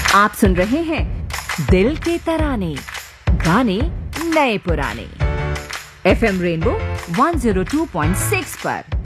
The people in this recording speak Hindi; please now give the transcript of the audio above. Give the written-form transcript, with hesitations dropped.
आप सुन रहे हैं दिल के तराने, गाने नए पुराने, FM रेनबो 102.6 पर।